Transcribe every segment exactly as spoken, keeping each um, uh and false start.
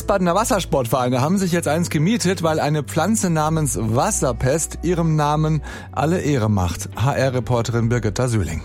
Wiesbadener Wassersportvereine haben sich jetzt eins gemietet, weil eine Pflanze namens Wasserpest ihrem Namen alle Ehre macht. H R-Reporterin Birgitta Sühling.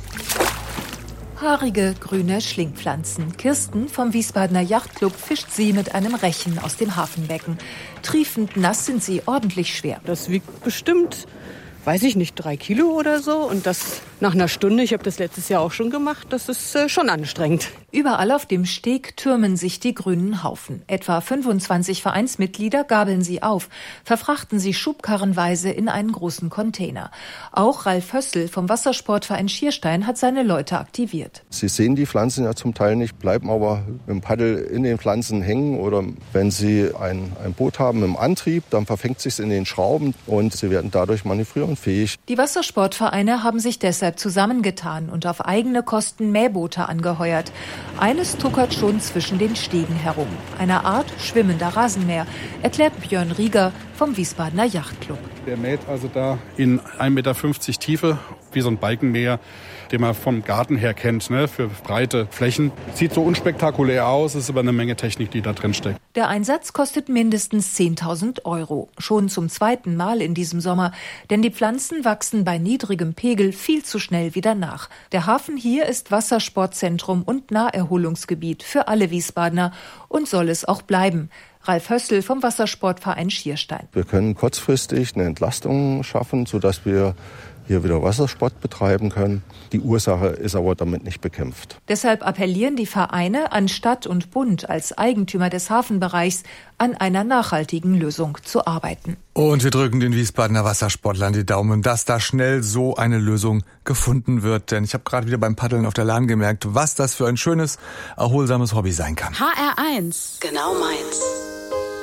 Haarige, grüne Schlingpflanzen. Kirsten vom Wiesbadener Yachtclub fischt sie mit einem Rechen aus dem Hafenbecken. Triefend nass sind sie ordentlich schwer. Das wiegt bestimmt, weiß ich nicht, drei Kilo oder so. Und das nach einer Stunde, ich habe das letztes Jahr auch schon gemacht, das ist äh, schon anstrengend. Überall auf dem Steg türmen sich die grünen Haufen. Etwa fünfundzwanzig Vereinsmitglieder gabeln sie auf, verfrachten sie schubkarrenweise in einen großen Container. Auch Ralf Hössel vom Wassersportverein Schierstein hat seine Leute aktiviert. Sie sehen die Pflanzen ja zum Teil nicht, bleiben aber mit dem Paddel in den Pflanzen hängen. Oder wenn sie ein, ein Boot haben im Antrieb, dann verfängt sich in den Schrauben und sie werden dadurch manövrierunfähig. Die Wassersportvereine haben sich deshalb zusammengetan und auf eigene Kosten Mähboote angeheuert. Eines tuckert schon zwischen den Stegen herum. Eine Art schwimmender Rasenmäher, erklärt Björn Rieger vom Wiesbadener Yachtclub. Der mäht also da in ein Meter fünfzig Tiefe, wie so ein Balkenmäher, den man vom Garten her kennt, ne, für breite Flächen. Sieht so unspektakulär aus, ist aber eine Menge Technik, die da drin steckt. Der Einsatz kostet mindestens zehntausend Euro. Schon zum zweiten Mal in diesem Sommer. Denn die Pflanzen wachsen bei niedrigem Pegel viel zu schnell wieder nach. Der Hafen hier ist Wassersportzentrum und Naherholungsgebiet für alle Wiesbadener und soll es auch bleiben. Ralf Hössel vom Wassersportverein Schierstein. Wir können kurzfristig eine Entlastung schaffen, sodass wir hier wieder Wassersport betreiben können. Die Ursache ist aber damit nicht bekämpft. Deshalb appellieren die Vereine an Stadt und Bund als Eigentümer des Hafenbereichs, an einer nachhaltigen Lösung zu arbeiten. Und wir drücken den Wiesbadener Wassersportlern die Daumen, dass da schnell so eine Lösung gefunden wird. Denn ich habe gerade wieder beim Paddeln auf der Lahn gemerkt, was das für ein schönes, erholsames Hobby sein kann. H R eins. Genau meins.